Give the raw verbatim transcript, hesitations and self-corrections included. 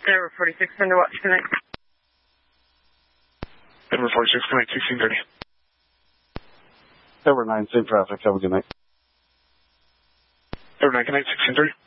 Denver forty-six, under watch, connect. Denver forty-six, connect, sixteen thirty. Denver nine, same traffic, have a good night. Denver nine, connect, sixteen thirty.